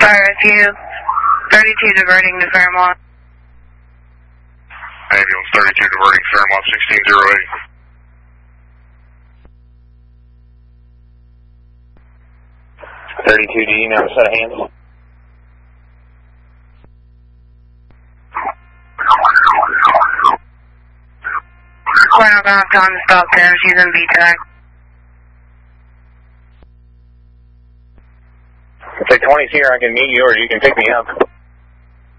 Fire Rescue 32 diverting to Fairmont. Ambulance 32 diverting Fairmont 16080. Do you know a set of hands? We're not going to have time to stop there. She's in VTAC. If say 20's here, I can meet you or you can pick me up.